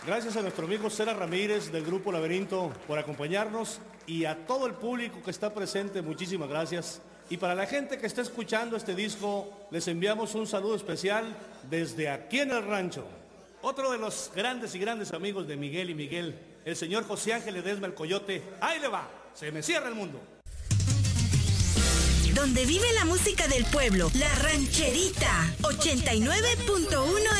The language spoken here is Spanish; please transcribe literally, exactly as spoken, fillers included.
Gracias a nuestro amigo Cera Ramírez del Grupo Laberinto por acompañarnos y a todo el público que está presente, muchísimas gracias. Y para la gente que está escuchando este disco, les enviamos un saludo especial desde aquí en el rancho. Otro de los grandes y grandes amigos de Miguel y Miguel, el señor José Ángel Ledesma el Coyote. ¡Ahí le va! ¡Se me cierra el mundo! Donde vive la música del pueblo, La Rancherita, ochenta y nueve punto uno